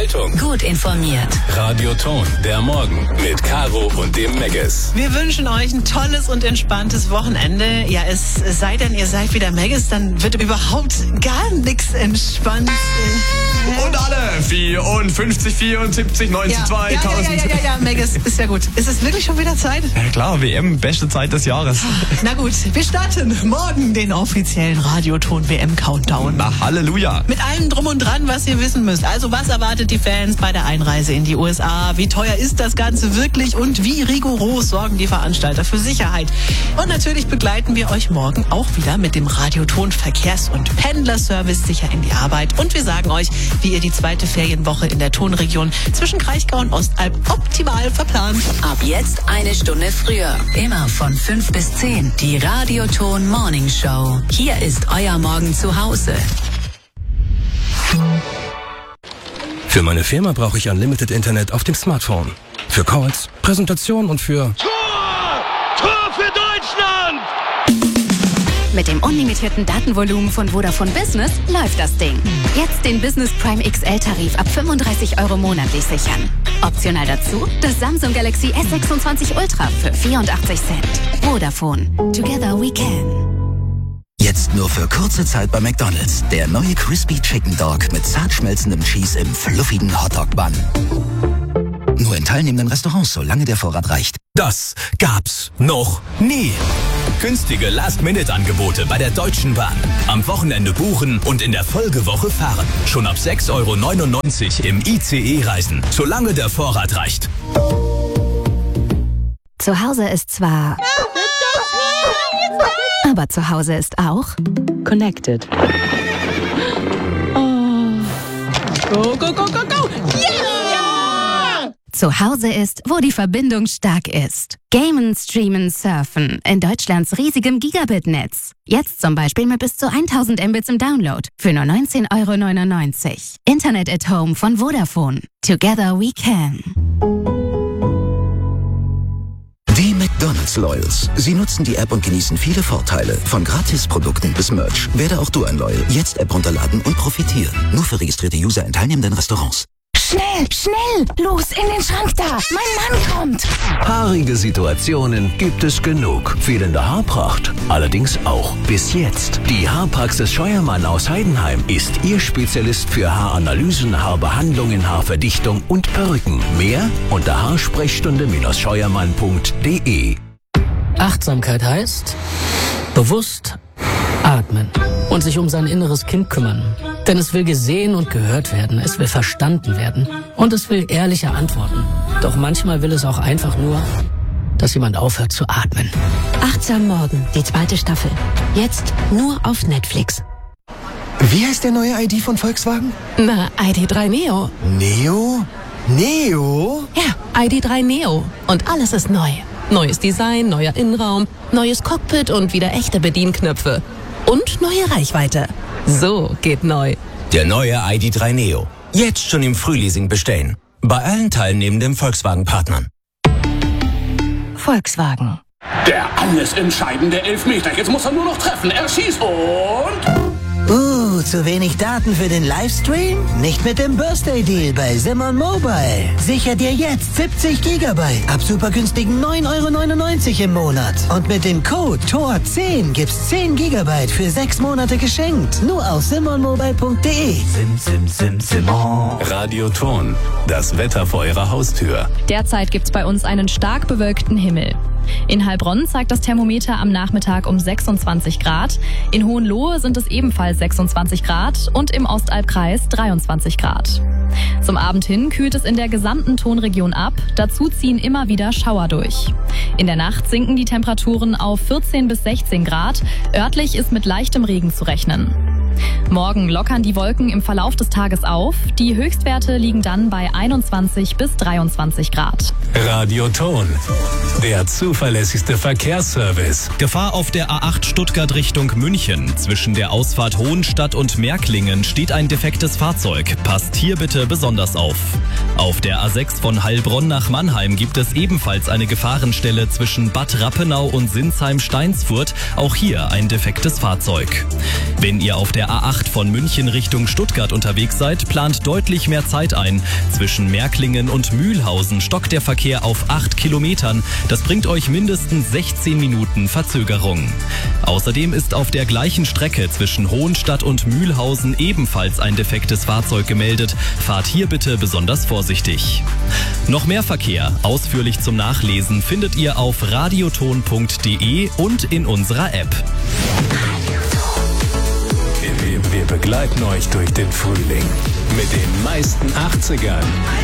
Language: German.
Unterhaltung. Gut informiert. Radio Ton, der Morgen mit Caro und dem Megis. Wir wünschen euch ein tolles und entspanntes Wochenende. Ja, es sei denn, ihr seid wieder Megis, dann wird überhaupt gar nichts entspannt. Und alle 54, 74, 90, 2000. Ja, Megis, ist ja gut. Ist es wirklich schon wieder Zeit? Ja klar, WM, beste Zeit des Jahres. Na gut, wir starten morgen den offiziellen Radioton WM-Countdown. Na, Halleluja. Mit allem drum und dran, was ihr wissen müsst. Also, was erwartet die Fans bei der Einreise in die USA? Wie teuer ist das Ganze wirklich? Und wie rigoros sorgen die Veranstalter für Sicherheit? Und natürlich begleiten wir euch morgen auch wieder mit dem Radioton Verkehrs- und Pendlerservice sicher in die Arbeit. Und wir sagen euch, wie ihr die zweite Ferienwoche in der Tonregion zwischen Kraichgau und Ostalb optimal verplant. Ab jetzt eine Stunde früher. Immer von 5 bis 10. Die Radioton Morning Show. Hier ist euer Morgen zu Hause. Für meine Firma brauche ich Unlimited Internet auf dem Smartphone. Für Calls, Präsentationen und für... Tor für Deutschland! Mit dem unlimitierten Datenvolumen von Vodafone Business läuft das Ding. Jetzt den Business Prime XL-Tarif ab 35 € monatlich sichern. Optional dazu das Samsung Galaxy S26 Ultra für 84 Cent. Vodafone. Together we can. Jetzt nur für kurze Zeit bei McDonald's. Der neue Crispy Chicken Dog mit zart schmelzendem Cheese im fluffigen Hotdog-Bun. Nur in teilnehmenden Restaurants, solange der Vorrat reicht. Das gab's noch nie. Günstige Last-Minute-Angebote bei der Deutschen Bahn. Am Wochenende buchen und in der Folgewoche fahren. Schon ab 6,99 € im ICE reisen, solange der Vorrat reicht. Zu Hause ist zwar... Aber zu Hause ist auch... Connected. Go, go, go, go, go! Yeah! Zu Hause ist, wo die Verbindung stark ist. Gamen, streamen, surfen. In Deutschlands riesigem Gigabit-Netz. Jetzt zum Beispiel mit bis zu 1000 Mbits im Download. Für nur 19,99 €. Internet at Home von Vodafone. Together we can. Die McDonald's Loyals. Sie nutzen die App und genießen viele Vorteile. Von Gratisprodukten bis Merch. Werde auch du ein Loyal. Jetzt App runterladen und profitieren. Nur für registrierte User in teilnehmenden Restaurants. Schnell, schnell! Los, in den Schrank da! Mein Mann kommt! Haarige Situationen gibt es genug. Fehlende Haarpracht allerdings auch. Bis jetzt. Die Haarpraxis Scheuermann aus Heidenheim ist Ihr Spezialist für Haaranalysen, Haarbehandlungen, Haarverdichtung und Perücken. Mehr unter haarsprechstunde-scheuermann.de. Achtsamkeit heißt bewusst atmen und sich um sein inneres Kind kümmern. Denn es will gesehen und gehört werden, es will verstanden werden und es will ehrliche Antworten. Doch manchmal will es auch einfach nur, dass jemand aufhört zu atmen. Achtsam Morgen, die 2. Staffel. Jetzt nur auf Netflix. Wie heißt der neue ID von Volkswagen? Na, ID3 Neo. Neo? Neo? Ja, ID3 Neo. Und alles ist neu. Neues Design, neuer Innenraum, neues Cockpit und wieder echte Bedienknöpfe. Und neue Reichweite. So geht neu. Der neue ID3 Neo. Jetzt schon im Frühleasing bestellen. Bei allen teilnehmenden Volkswagen-Partnern. Volkswagen. Der alles entscheidende Elfmeter. Jetzt muss er nur noch treffen. Er schießt und... Zu wenig Daten für den Livestream? Nicht mit dem Birthday Deal bei Simon Mobile. Sicher dir jetzt 70 GB ab super günstigen 9,99 € im Monat. Und mit dem Code TOR10 gibt's 10 GB für 6 Monate geschenkt. Nur auf simonmobile.de. Simon. Radio Ton, das Wetter vor Ihrer Haustür. Derzeit gibt's bei uns einen stark bewölkten Himmel. In Heilbronn zeigt das Thermometer am Nachmittag um 26 Grad. In Hohenlohe sind es ebenfalls 26 Grad und im Ostalbkreis 23 Grad. Zum Abend hin kühlt es in der gesamten Tonregion ab. Dazu ziehen immer wieder Schauer durch. In der Nacht sinken die Temperaturen auf 14 bis 16 Grad. Örtlich ist mit leichtem Regen zu rechnen. Morgen lockern die Wolken im Verlauf des Tages auf. Die Höchstwerte liegen dann bei 21 bis 23 Grad. Radio Ton, der zuverlässigste Verkehrsservice. Gefahr auf der A8 Stuttgart Richtung München. Zwischen der Ausfahrt Hohenstadt und Märklingen steht ein defektes Fahrzeug. Passt hier bitte besonders auf. Auf der A6 von Heilbronn nach Mannheim gibt es ebenfalls eine Gefahrenstelle zwischen Bad Rappenau und Sinsheim-Steinsfurt. Auch hier ein defektes Fahrzeug. Wenn ihr auf der der A8 von München Richtung Stuttgart unterwegs seid, plant deutlich mehr Zeit ein. Zwischen Märklingen und Mühlhausen stockt der Verkehr auf 8 Kilometern. Das bringt euch mindestens 16 Minuten Verzögerung. Außerdem ist auf der gleichen Strecke zwischen Hohenstadt und Mühlhausen ebenfalls ein defektes Fahrzeug gemeldet. Fahrt hier bitte besonders vorsichtig. Noch mehr Verkehr, ausführlich zum Nachlesen, findet ihr auf radioton.de und in unserer App. Wir begleiten euch durch den Frühling mit den meisten 80ern.